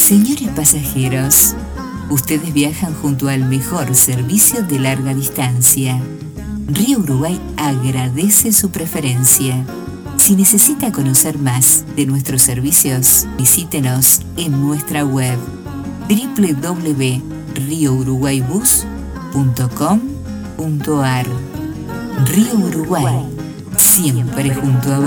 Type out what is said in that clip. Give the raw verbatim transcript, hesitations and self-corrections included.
Señores pasajeros, ustedes viajan junto al mejor servicio de larga distancia. Río Uruguay agradece su preferencia. Si necesita conocer más de nuestros servicios, visítenos en nuestra web doble u doble u doble u punto río uruguay bus punto com punto a r. Río Uruguay, siempre junto a vos.